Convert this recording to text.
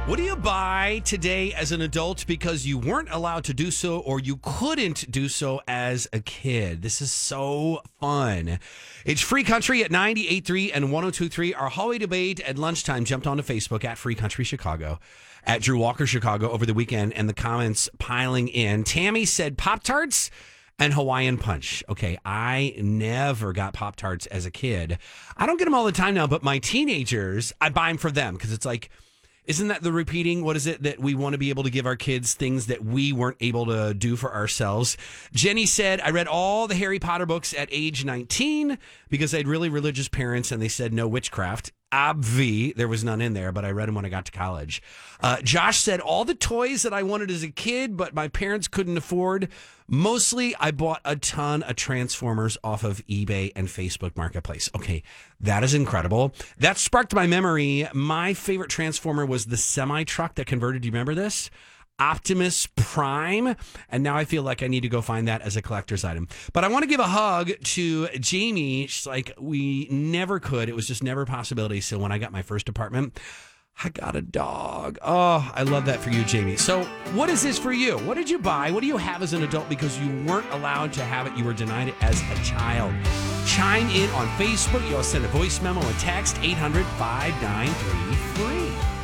What do you buy today as an adult because you weren't allowed to do so or you couldn't do so as a kid? This is so fun. It's Free Country at 98.3 and 102.3. Our hallway debate at lunchtime jumped onto Facebook at Free Country Chicago, at Drew Walker Chicago over the weekend, and the comments piling in. Tammy said Pop-Tarts and Hawaiian Punch. Okay, I never got Pop-Tarts as a kid. I don't get them all the time now, but my teenagers, I buy them for them because it's like, isn't that the repeating? What is it that we want to be able to give our kids things that we weren't able to do for ourselves? Jenny said, I read all the Harry Potter books at age 19 because I had really religious parents and they said no witchcraft. Obvi, there was none in there, but I read them when I got to college. Josh said all the toys that I wanted as a kid, but my parents couldn't afford. Mostly, I bought a ton of Transformers off of eBay and Facebook Marketplace. Okay, that is incredible. That sparked my memory. My favorite Transformer was the semi-truck that converted. Do you remember this? Optimus Prime. And now I feel like I need to go find that as a collector's item. But I want to give a hug to Jamie. She's like, we never could. It was just never a possibility. So when I got my first apartment, I got a dog. Oh, I love that for you, Jamie. So what is this for you? What did you buy? What do you have as an adult because you weren't allowed to have it? You were denied it as a child. Chime in on Facebook. You'll send a voice memo or text 800-593-FREE.